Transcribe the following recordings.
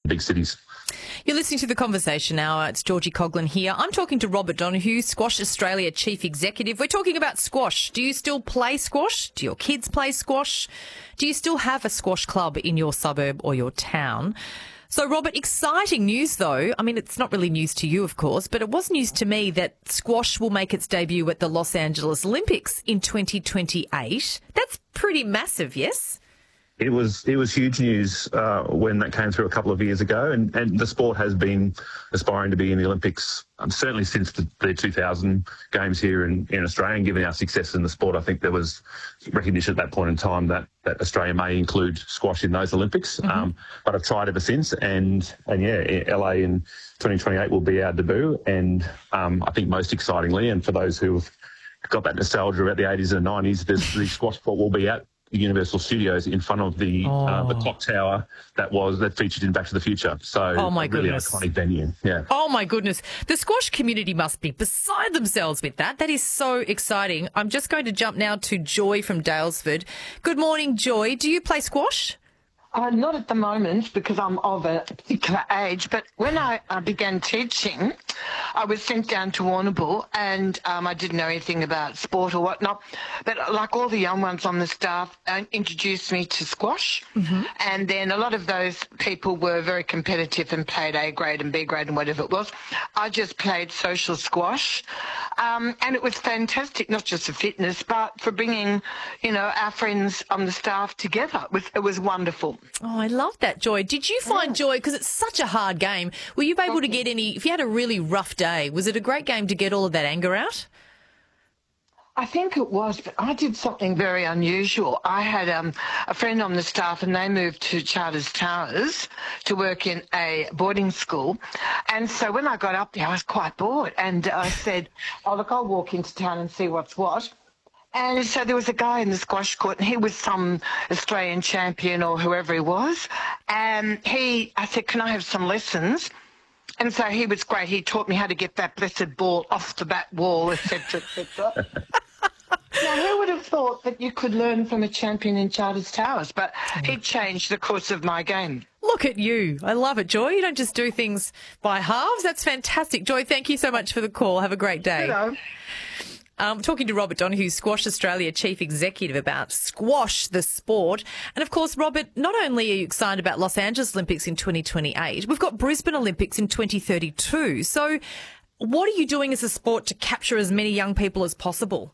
big cities. You're listening to The Conversation Hour. It's Georgie Coughlin here. I'm talking to Robert Donohue, Squash Australia Chief Executive. We're talking about squash. Do you still play squash? Do your kids play squash? Do you still have a squash club in your suburb or your town? So, Robert, exciting news, though. I mean, it's not really news to you, of course, but it was news to me that squash will make its debut at the Los Angeles Olympics in 2028. That's pretty massive, yes? It was huge news when that came through a couple of years ago, and the sport has been aspiring to be in the Olympics certainly since the 2000 Games here in Australia. And given our success in the sport, I think there was recognition at that point in time that Australia may include squash in those Olympics. Mm-hmm. But I've tried ever since, and yeah, LA in 2028 will be our debut. And I think most excitingly, and for those who've got that nostalgia about the 80s and 90s, the squash sport will be at the Universal Studios in front of the clock tower that featured in Back to the Future. So my really goodness. Iconic venue. Yeah. Oh, my goodness. The squash community must be beside themselves with that. That is so exciting. I'm just going to jump now to Joy from Daylesford. Good morning, Joy. Do you play squash? Not at the moment because I'm of a particular age, but when I began teaching, I was sent down to Warrnambool and I didn't know anything about sport or whatnot, but like all the young ones on the staff introduced me to squash, and then a lot of those people were very competitive and played A grade and B grade and whatever it was. I just played social squash, and it was fantastic, not just for fitness, but for bringing, our friends on the staff together. It was wonderful. Oh, I love that, Joy. Did you find, Joy, because it's such a hard game, were you able to get if you had a really rough day, was it a great game to get all of that anger out? I think it was, but I did something very unusual. I had a friend on the staff and they moved to Charters Towers to work in a boarding school. And so when I got up there, I was quite bored. And I said, oh, look, I'll walk into town and see what's what. And so there was a guy in the squash court, and he was some Australian champion or whoever he was. And I said, can I have some lessons? And so he was great. He taught me how to get that blessed ball off the back wall, etc., etc. Now, who would have thought that you could learn from a champion in Charters Towers? But he changed the course of my game. Look at you. I love it, Joy. You don't just do things by halves. That's fantastic. Joy, thank you so much for the call. Have a great day. Hello. Talking to Robert Donohue, Squash Australia Chief Executive, about squash, the sport. And, of course, Robert, not only are you excited about Los Angeles Olympics in 2028, we've got Brisbane Olympics in 2032. So what are you doing as a sport to capture as many young people as possible?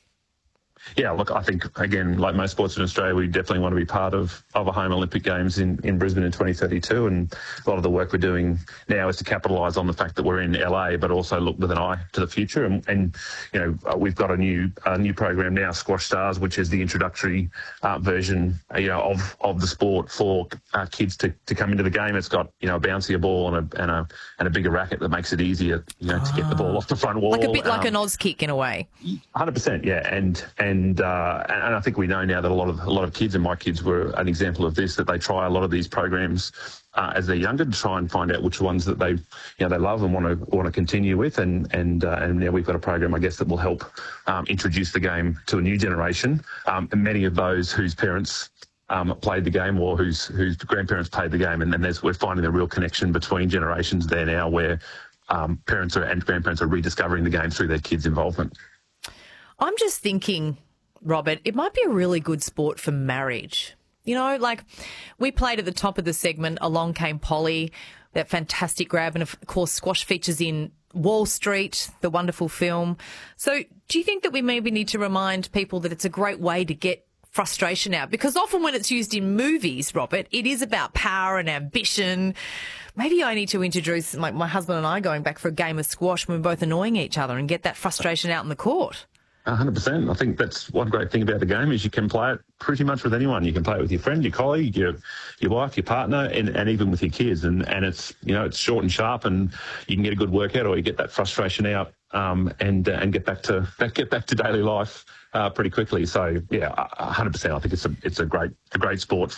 Yeah, look, I think, again, like most sports in Australia, we definitely want to be part of a home Olympic Games in Brisbane in 2032. And a lot of the work we're doing now is to capitalise on the fact that we're in LA, but also look with an eye to the future. And we've got a new program now, Squash Stars, which is the introductory version, of the sport for kids to come into the game. It's got, a bouncier ball and a bigger racket that makes it easier, to get the ball off the front wall. Like a bit like an Oz kick in a way. 100%, yeah. And I think we know now that a lot of kids, and my kids were an example of this, that they try a lot of these programs as they're younger to try and find out which ones that they love and want to continue with. And now we've got a program, I guess, that will help introduce the game to a new generation. And many of those whose parents played the game or whose grandparents played the game, and we're finding a real connection between generations there now, where parents and grandparents are rediscovering the game through their kids' involvement. I'm just thinking, Robert, it might be a really good sport for marriage. Like we played at the top of the segment, Along Came Polly, that fantastic grab. And, of course, squash features in Wall Street, the wonderful film. So do you think that we maybe need to remind people that it's a great way to get frustration out? Because often when it's used in movies, Robert, it is about power and ambition. Maybe I need to introduce my husband and I going back for a game of squash when we're both annoying each other and get that frustration out in the court. 100%. I think that's one great thing about the game is you can play it pretty much with anyone. You can play it with your friend, your colleague, your wife, your partner, and even with your kids. And it's it's short and sharp, and you can get a good workout, or you get that frustration out and get back to daily life pretty quickly. So yeah, 100%. I think it's a great sport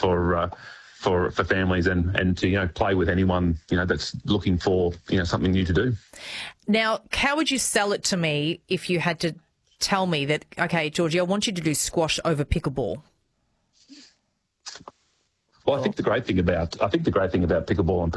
for families and to play with anyone that's looking for something new to do. Now, how would you sell it to me if you had to tell me that, okay, Georgie, I want you to do squash over pickleball? Well, I think the great thing about pickleball and